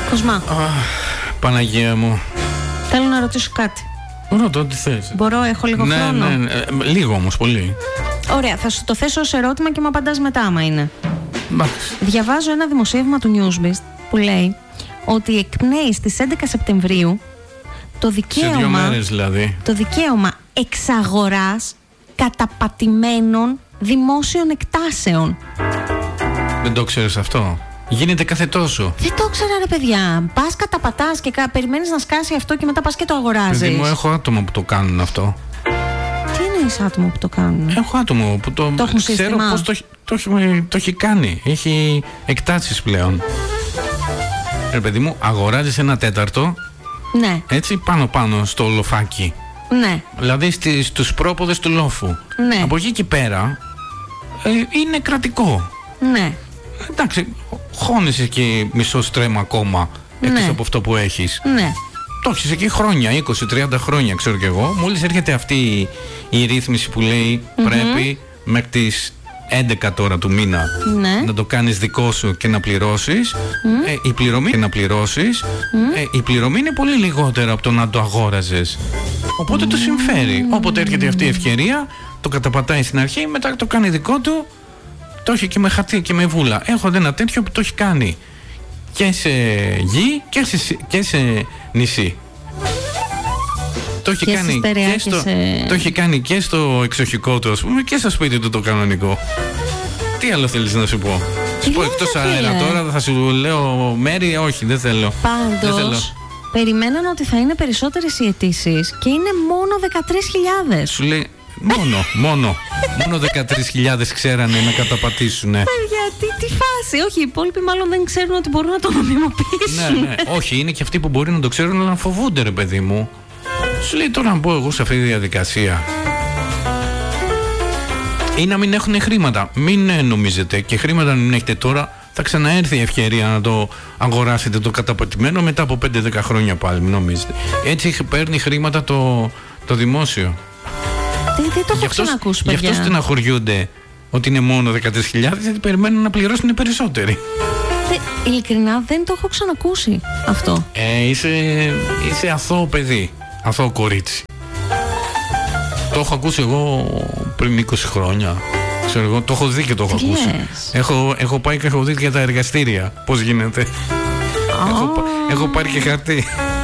Κοσμά. Παναγία μου. Θέλω να ρωτήσω κάτι. Ρωτώ τι θες. Μπορώ, έχω λίγο χρόνο? Ναι, λίγο όμως, πολύ. Ωραία, θα σου το θέσω ως ερώτημα και μου απαντάς μετά άμα είναι. Διαβάζω ένα δημοσίευμα του Newsbeast που λέει ότι εκπνέει στις 11 Σεπτεμβρίου το δικαίωμα, σε 2 μέρες δηλαδή, το δικαίωμα εξαγοράς καταπατημένων δημόσιων εκτάσεων. Δεν το ξέρεις αυτό? Γίνεται κάθε τόσο. Δεν το ήξερα ρε παιδιά. Πας καταπατάς και περιμένεις να σκάσει αυτό και μετά πας και το αγοράζεις. Παιδί μου, έχω άτομα που το κάνουν αυτό. Τι εννοείς άτομα που το κάνουν? Έχω άτομο που το έχουν ξέρω σύστημα. πώς το έχει κάνει. Έχει εκτάσεις πλέον. Ρε παιδί μου, αγοράζεις 1/4. Ναι. Έτσι πάνω στο λοφάκι. Ναι. Δηλαδή στους πρόποδες του λόφου. Ναι. Από εκεί και πέρα είναι κρατικό. Ναι. Εντάξει, χώνεσαι και μισό στρέμμα ακόμα εκτός από αυτό που έχεις. Ναι. Το έχεις εκεί χρόνια, 20-30 χρόνια ξέρω κι εγώ. Μόλις έρχεται αυτή η ρύθμιση που λέει πρέπει μέχρι τις 11 τώρα του μήνα να το κάνεις δικό σου και να πληρώσεις. Η πληρωμή είναι πολύ λιγότερο από το να το αγόραζες. Οπότε το συμφέρει. Όποτε έρχεται αυτή η ευκαιρία, το καταπατάει στην αρχή, μετά το κάνει δικό του. Το έχει και με χαρτί και με βούλα. Έχω ένα τέτοιο που το έχει κάνει και σε γη και σε νησί. Το έχει, κάνει το έχει κάνει και στο εξοχικό του, ας πούμε, και στο σπίτι του το κανονικό. Τι άλλο θέλεις να σου πω? Σου πω εκτός αέρα τώρα, θα σου λέω μέρη, όχι, δεν θέλω. Πάντως, περιμέναν ότι θα είναι περισσότερες οι αιτήσεις και είναι μόνο 13.000. Σου λέει, μόνο 13.000 ξέρανε να καταπατήσουνε. Γιατί, τι φάση? Όχι, οι υπόλοιποι μάλλον δεν ξέρουν ότι μπορούν να το νομιμοποιήσουν. Ναι, όχι, είναι και αυτοί που μπορεί να το ξέρουν, αλλά φοβούνται, ρε παιδί μου. Σου λέει τώρα να μπω εγώ σε αυτή τη διαδικασία. Ή να μην έχουν χρήματα. Μην νομίζετε, και χρήματα μην έχετε τώρα, θα ξαναέρθει η ευκαιρία να το αγοράσετε το καταπατημένο μετά από 5-10 χρόνια πάλι, μην νομίζετε. Έτσι παίρνει χρήματα το δημόσιο. Δεν το έχω ξανακούσει, παιδιά. Γι' αυτό στεναχωριούνται ότι είναι μόνο 13.000, γιατί περιμένουν να πληρώσουν περισσότεροι. Ειλικρινά δεν το έχω ξανακούσει αυτό. Είσαι αθώο παιδί, αθώο κορίτσι. Το έχω ακούσει εγώ πριν 20 χρόνια. Ξέρω εγώ, το έχω δει και το έχω ακούσει. Έχω πάει και έχω δει για τα εργαστήρια πώς γίνεται. Έχω πάρει και χαρτί.